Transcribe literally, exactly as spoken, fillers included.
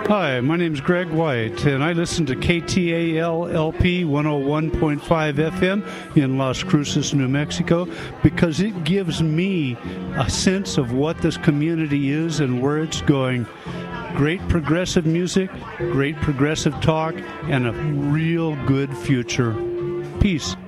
Hi, my name is Greg White, and I listen to K T A L L P one oh one point five F M in Las Cruces, New Mexico, because it gives me a sense of what this community is and where it's going. Great progressive music, great progressive talk, and a real good future. Peace.